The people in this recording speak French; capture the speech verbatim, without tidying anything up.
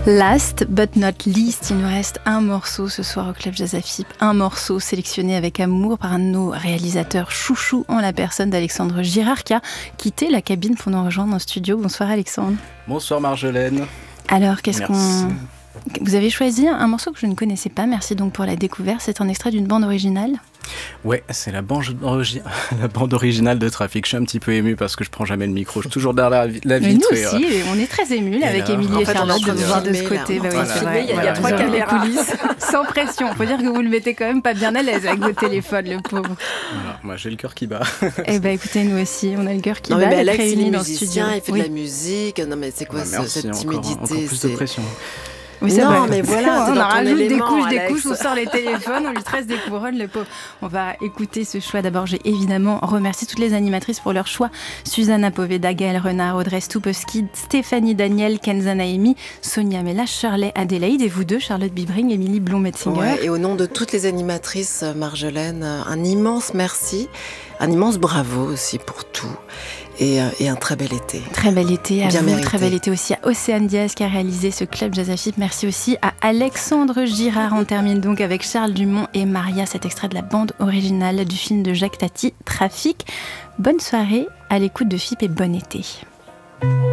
Last but not least, il nous reste un morceau ce soir au Club Jazz Afip, un morceau sélectionné avec amour par un de nos réalisateurs chouchous en la personne d'Alexandre Girard qui a quitté la cabine pour nous rejoindre en studio. Bonsoir Alexandre. Bonsoir Marjolaine. Alors qu'est-ce Merci. qu'on... Vous avez choisi un morceau que je ne connaissais pas, merci donc pour la découverte. C'est un extrait d'une bande originale. Ouais, c'est la bande, origi- la bande originale de Trafic. Je suis un petit peu ému parce que je prends jamais le micro. Je suis toujours derrière la, la Mais vitre. nous et, aussi, euh, on est très émus là, avec là, Émilie en et fait, Charlotte on de est nous voir de ce filmé, côté. là. Bah oui, Voilà. c'est vrai, Il y a- il y a vous trois aurez les caméras. coulisses sans pression. Faut dire que vous le mettez quand même pas bien à l'aise avec votre téléphone, le pauvre. voilà, moi j'ai le cœur qui bat. Eh ben écoutez, nous aussi, on a le cœur qui Non bat mais, mais d'être Alex, il réunis est dans le studio. musicien, il fait Oui. de la musique. Non mais c'est quoi Ouais, ce- merci, cette encore, timidité encore plus c'est... de pression. Oui, c'est Non, vrai. mais voilà, t'es on dans en ton rajoute des élément, couches, des Alex. couches, on sort les téléphones, on lui tresse des couronnes, le pauvre. On va écouter ce choix. D'abord, j'ai évidemment remercié toutes les animatrices pour leur choix. Susanna Poveda, Gaëlle Renard, Audrey Stupowski, Stéphanie Daniel, Kenza Naimi, Sonia Mella, Shirley Adélaïde et vous deux, Charlotte Bibring, Émilie Blond-Metzinger. Ouais, et au nom de toutes les animatrices, Marjolaine, un immense merci, un immense bravo aussi pour tout. Et, et un très bel été. Très bel été à Bien vous, mérité. très bel été aussi à Océane Diaz qui a réalisé ce Club Jazz Afip. Merci aussi à Alexandre Girard. On termine donc avec Charles Dumont et Maria, cet extrait de la bande originale du film de Jacques Tati, Trafic. Bonne soirée à l'écoute de F I P et bon été.